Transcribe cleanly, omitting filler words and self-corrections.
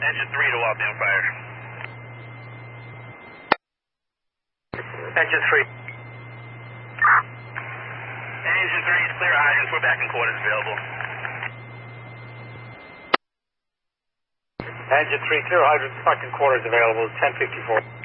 Engine 3 to walk down fire. Engine 3. Engine 3 is clear hydrants. We're back in quarters available. Engine 3, clear hydrants, back in quarters available, 1054.